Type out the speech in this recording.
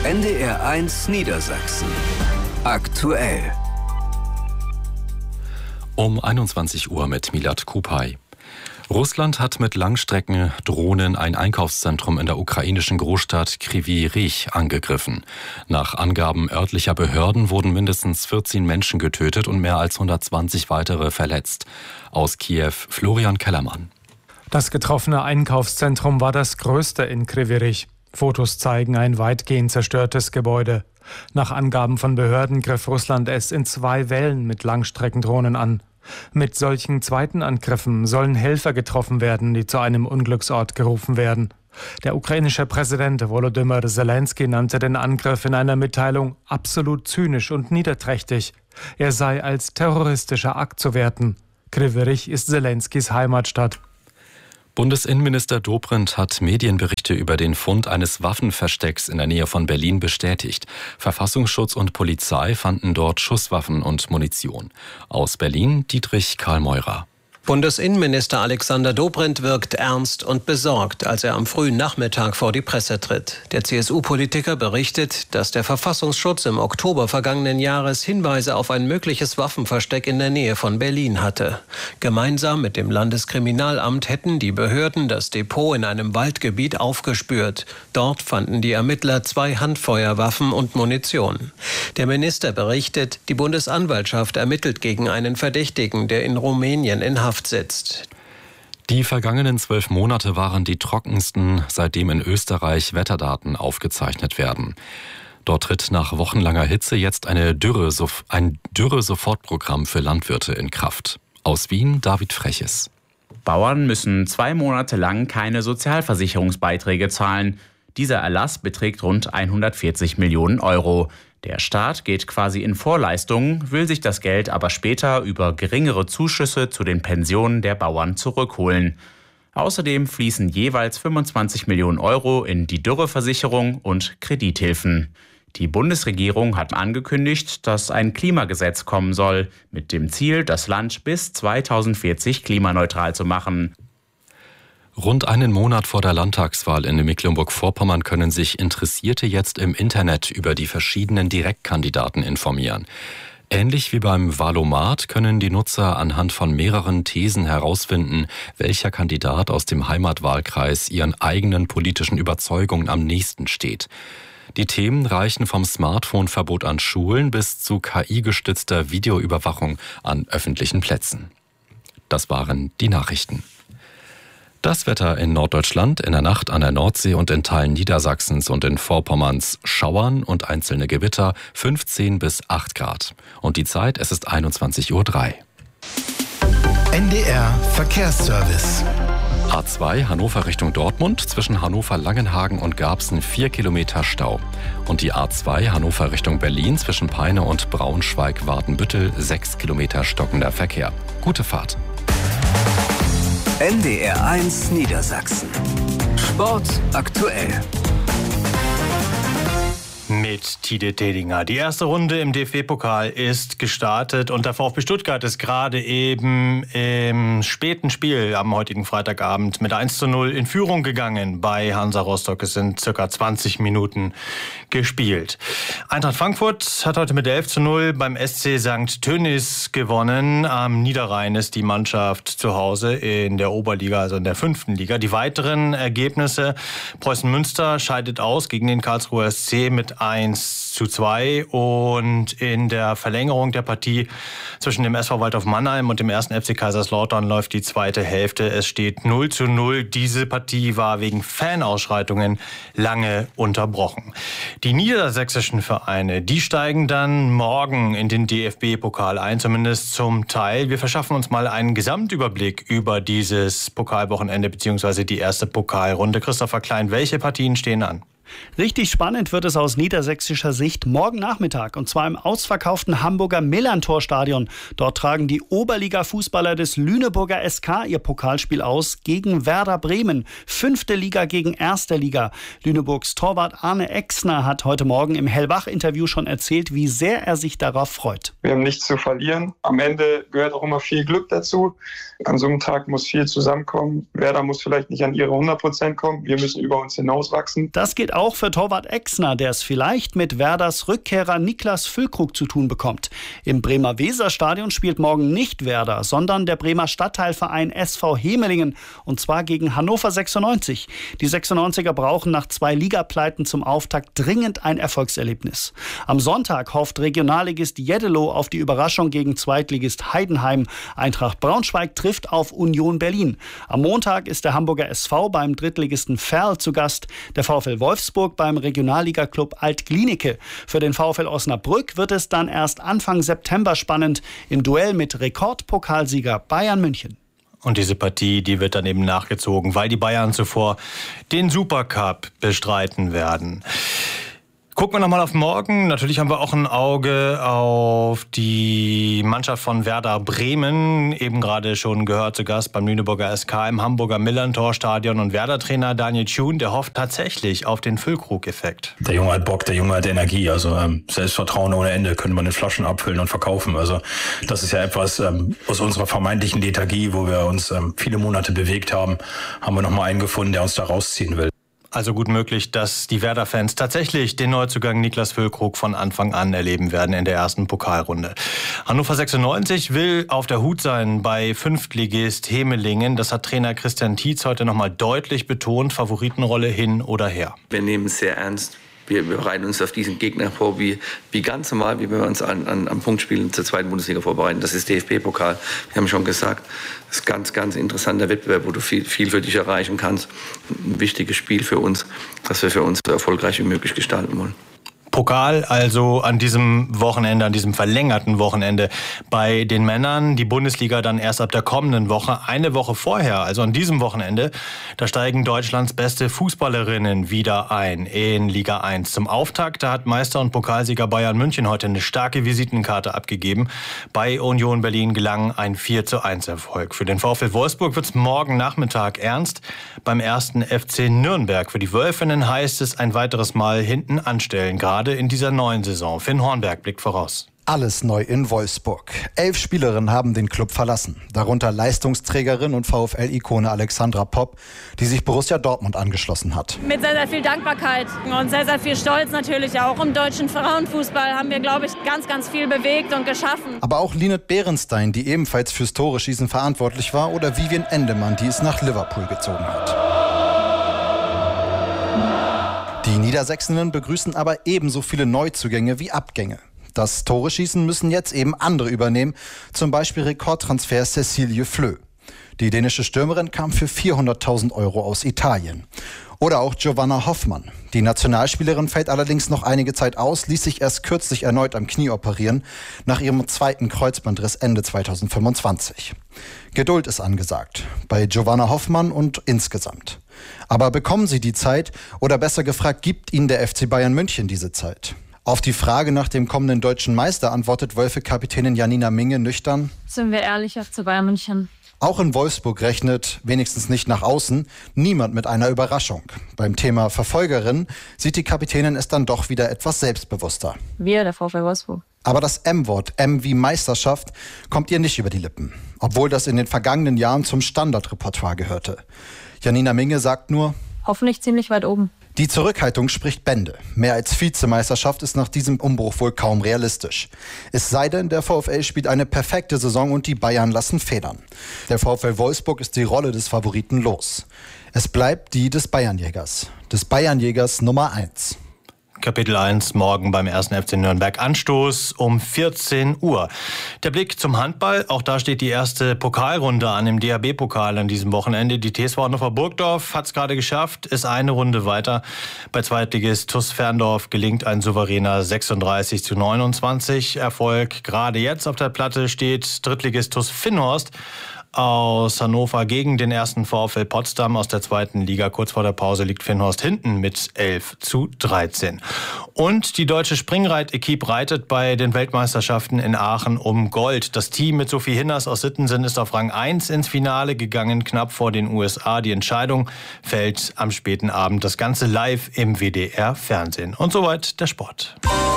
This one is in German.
NDR1 Niedersachsen. Aktuell. Um 21 Uhr mit Milad Kupay. Russland hat mit Langstreckendrohnen ein Einkaufszentrum in der ukrainischen Großstadt Kryvyi Rih angegriffen. Nach Angaben örtlicher Behörden wurden mindestens 14 Menschen getötet und mehr als 120 weitere verletzt. Aus Kiew Florian Kellermann. Das getroffene Einkaufszentrum war das größte in Kryvyi Rih. Fotos zeigen ein weitgehend zerstörtes Gebäude. Nach Angaben von Behörden griff Russland es in 2 Wellen mit Langstreckendrohnen an. Mit solchen zweiten Angriffen sollen Helfer getroffen werden, die zu einem Unglücksort gerufen werden. Der ukrainische Präsident Volodymyr Zelensky nannte den Angriff in einer Mitteilung absolut zynisch und niederträchtig. Er sei als terroristischer Akt zu werten. Kryvyi Rih ist Zelenskys Heimatstadt. Bundesinnenminister Dobrindt hat Medienberichte über den Fund eines Waffenverstecks in der Nähe von Berlin bestätigt. Verfassungsschutz und Polizei fanden dort Schusswaffen und Munition. Aus Berlin Dietrich Karl-Meurer. Bundesinnenminister Alexander Dobrindt wirkt ernst und besorgt, als er am frühen Nachmittag vor die Presse tritt. Der CSU-Politiker berichtet, dass der Verfassungsschutz im Oktober vergangenen Jahres Hinweise auf ein mögliches Waffenversteck in der Nähe von Berlin hatte. Gemeinsam mit dem Landeskriminalamt hätten die Behörden das Depot in einem Waldgebiet aufgespürt. Dort fanden die Ermittler 2 Handfeuerwaffen und Munition. Der Minister berichtet, die Bundesanwaltschaft ermittelt gegen einen Verdächtigen, der in Rumänien in Haft sitzt. Die vergangenen 12 Monate waren die trockensten, seitdem in Österreich Wetterdaten aufgezeichnet werden. Dort tritt nach wochenlanger Hitze jetzt ein Dürre-Sofortprogramm für Landwirte in Kraft. Aus Wien David Freches. Bauern müssen 2 Monate lang keine Sozialversicherungsbeiträge zahlen. Dieser Erlass beträgt rund 140 Millionen Euro. Der Staat geht quasi in Vorleistungen, will sich das Geld aber später über geringere Zuschüsse zu den Pensionen der Bauern zurückholen. Außerdem fließen jeweils 25 Millionen Euro in die Dürreversicherung und Kredithilfen. Die Bundesregierung hat angekündigt, dass ein Klimagesetz kommen soll, mit dem Ziel, das Land bis 2040 klimaneutral zu machen. Rund einen Monat vor der Landtagswahl in Mecklenburg-Vorpommern können sich Interessierte jetzt im Internet über die verschiedenen Direktkandidaten informieren. Ähnlich wie beim Wahlomat können die Nutzer anhand von mehreren Thesen herausfinden, welcher Kandidat aus dem Heimatwahlkreis ihren eigenen politischen Überzeugungen am nächsten steht. Die Themen reichen vom Smartphone-Verbot an Schulen bis zu KI-gestützter Videoüberwachung an öffentlichen Plätzen. Das waren die Nachrichten. Das Wetter in Norddeutschland, in der Nacht an der Nordsee und in Teilen Niedersachsens und in Vorpommerns Schauern und einzelne Gewitter 15 bis 8 Grad. Und die Zeit, es ist 21:03 Uhr. NDR Verkehrsservice. A2 Hannover Richtung Dortmund, zwischen Hannover-Langenhagen und Garbsen 4 Kilometer Stau. Und die A2 Hannover Richtung Berlin, zwischen Peine und Braunschweig-Watenbüttel 6 Kilometer stockender Verkehr. Gute Fahrt. NDR1 Niedersachsen. Sport aktuell. Mit Tide Tedinger. Die erste Runde im DFB-Pokal ist gestartet und der VfB Stuttgart ist gerade eben im späten Spiel am heutigen Freitagabend mit 1:0 in Führung gegangen bei Hansa Rostock. Es sind circa 20 Minuten gespielt. Eintracht Frankfurt hat heute mit 11:0 beim SC St. Tönnies gewonnen. Am Niederrhein ist die Mannschaft zu Hause in der Oberliga, also in der 5. Liga. Die weiteren Ergebnisse: Preußen Münster scheidet aus gegen den Karlsruher SC mit 1:2 und in der Verlängerung der Partie zwischen dem SV Waldhof Mannheim und dem 1. FC Kaiserslautern läuft die zweite Hälfte. Es steht 0:0. Diese Partie war wegen Fanausschreitungen lange unterbrochen. Die niedersächsischen Vereine, die steigen dann morgen in den DFB-Pokal ein, zumindest zum Teil. Wir verschaffen uns mal einen Gesamtüberblick über dieses Pokalwochenende bzw. die erste Pokalrunde. Christopher Klein, welche Partien stehen an? Richtig spannend wird es aus niedersächsischer Sicht morgen Nachmittag, und zwar im ausverkauften Hamburger Millerntor-Stadion. Dort tragen die Oberliga-Fußballer des Lüneburger SK ihr Pokalspiel aus gegen Werder Bremen. 5. Liga gegen 1. Liga. Lüneburgs Torwart Arne Exner hat heute Morgen im Hellwach-Interview schon erzählt, wie sehr er sich darauf freut. Wir haben nichts zu verlieren. Am Ende gehört auch immer viel Glück dazu. An so einem Tag muss viel zusammenkommen. Werder muss vielleicht nicht an ihre 100% kommen. Wir müssen über uns hinauswachsen. Das geht auch für Torwart Exner, der es vielleicht mit Werders Rückkehrer Niklas Füllkrug zu tun bekommt. Im Bremer Weserstadion spielt morgen nicht Werder, sondern der Bremer Stadtteilverein SV Hemelingen, und zwar gegen Hannover 96. Die 96er brauchen nach 2 Ligapleiten zum Auftakt dringend ein Erfolgserlebnis. Am Sonntag hofft Regionalligist Jeddelo auf die Überraschung gegen Zweitligist Heidenheim. Eintracht Braunschweig trifft auf Union Berlin. Am Montag ist der Hamburger SV beim Drittligisten Verl zu Gast, der VfL Wolfsburg beim Regionalliga-Club Alt-Glienicke. Für den VfL Osnabrück wird es dann erst Anfang September spannend im Duell mit Rekordpokalsieger Bayern München. Und diese Partie, die wird dann eben nachgezogen, weil die Bayern zuvor den Supercup bestreiten werden. Gucken wir nochmal auf morgen. Natürlich haben wir auch ein Auge auf die Mannschaft von Werder Bremen. Eben gerade schon gehört, zu Gast beim Lüneburger SK im Hamburger Millantor-Stadion. Und Werder-Trainer Daniel Thun, der hofft tatsächlich auf den Füllkrug-Effekt. Der Junge hat Bock, der Junge hat Energie. Also Selbstvertrauen ohne Ende, könnte man in Flaschen abfüllen und verkaufen. Also das ist ja etwas aus unserer vermeintlichen Lethargie, wo wir uns viele Monate bewegt haben wir nochmal einen gefunden, der uns da rausziehen will. Also gut möglich, dass die Werder-Fans tatsächlich den Neuzugang Niklas Füllkrug von Anfang an erleben werden in der ersten Pokalrunde. Hannover 96 will auf der Hut sein bei Fünftligist Hemelingen. Das hat Trainer Christian Tietz heute nochmal deutlich betont. Favoritenrolle hin oder her. Wir nehmen es sehr ernst. Wir bereiten uns auf diesen Gegner vor, wie ganz normal, wie wenn wir uns an Punktspielen zur zweiten Bundesliga vorbereiten. Das ist DFB-Pokal. Wir haben schon gesagt, das ist ein ganz interessanter Wettbewerb, wo du viel für dich erreichen kannst. Ein wichtiges Spiel für uns, das wir für uns so erfolgreich wie möglich gestalten wollen. Pokal also an diesem Wochenende, an diesem verlängerten Wochenende bei den Männern. Die Bundesliga dann erst ab der kommenden Woche. Eine Woche vorher, also an diesem Wochenende, da steigen Deutschlands beste Fußballerinnen wieder ein in Liga 1. Zum Auftakt, da hat Meister und Pokalsieger Bayern München heute eine starke Visitenkarte abgegeben. Bei Union Berlin gelang ein 4:1 Erfolg. Für den VfL Wolfsburg wird es morgen Nachmittag ernst. Beim 1. FC Nürnberg. Für die Wölfinnen heißt es ein weiteres Mal hinten anstellen, gerade in dieser neuen Saison. Finn Hornberg blickt voraus. Alles neu in Wolfsburg. 11 Spielerinnen haben den Club verlassen. Darunter Leistungsträgerin und VfL-Ikone Alexandra Popp, die sich Borussia Dortmund angeschlossen hat. Mit sehr viel Dankbarkeit und sehr viel Stolz natürlich auch. Im deutschen Frauenfußball haben wir, glaube ich, ganz viel bewegt und geschaffen. Aber auch Linet Behrenstein, die ebenfalls fürs Tore-Schießen verantwortlich war, oder Vivian Endemann, die es nach Liverpool gezogen hat. Die Niedersächsinnen begrüßen aber ebenso viele Neuzugänge wie Abgänge. Das Tore-Schießen müssen jetzt eben andere übernehmen, zum Beispiel Rekordtransfer Cecilie Flö. Die dänische Stürmerin kam für 400.000 € aus Italien. Oder auch Giovanna Hoffmann. Die Nationalspielerin fällt allerdings noch einige Zeit aus, ließ sich erst kürzlich erneut am Knie operieren, nach ihrem zweiten Kreuzbandriss Ende 2025. Geduld ist angesagt, bei Giovanna Hoffmann und insgesamt. Aber bekommen sie die Zeit, oder besser gefragt, gibt ihnen der FC Bayern München diese Zeit? Auf die Frage nach dem kommenden deutschen Meister antwortet Wölfe-Kapitänin Janina Minge nüchtern: Sind wir ehrlich, FC Bayern München. Auch in Wolfsburg rechnet, wenigstens nicht nach außen, niemand mit einer Überraschung. Beim Thema Verfolgerin sieht die Kapitänin es dann doch wieder etwas selbstbewusster. Wir, der VfL Wolfsburg. Aber das M-Wort, M wie Meisterschaft, kommt ihr nicht über die Lippen. Obwohl das in den vergangenen Jahren zum Standardrepertoire gehörte. Janina Minge sagt nur: Hoffentlich ziemlich weit oben. Die Zurückhaltung spricht Bände. Mehr als Vizemeisterschaft ist nach diesem Umbruch wohl kaum realistisch. Es sei denn, der VfL spielt eine perfekte Saison und die Bayern lassen federn. Der VfL Wolfsburg ist die Rolle des Favoriten los. Es bleibt die des Bayernjägers. Des Bayernjägers Nummer 1. Kapitel 1 morgen beim 1. FC Nürnberg. Anstoß um 14 Uhr. Der Blick zum Handball. Auch da steht die erste Pokalrunde an im DHB-Pokal an diesem Wochenende. Die TSV Hannover Burgdorf hat es gerade geschafft, ist eine Runde weiter. Bei Zweitligist TuS Ferndorf gelingt ein souveräner 36:29 Erfolg. Gerade jetzt auf der Platte steht Drittligist TuS Finnhorst aus Hannover gegen den ersten VfL Potsdam aus der zweiten Liga. Kurz vor der Pause liegt Finnhorst hinten mit 11:13. Und die deutsche Springreit-Equipe reitet bei den Weltmeisterschaften in Aachen um Gold. Das Team mit Sophie Hinners aus Sittensen ist auf Rang 1 ins Finale gegangen, knapp vor den USA. Die Entscheidung fällt am späten Abend. Das Ganze live im WDR-Fernsehen. Und soweit der Sport.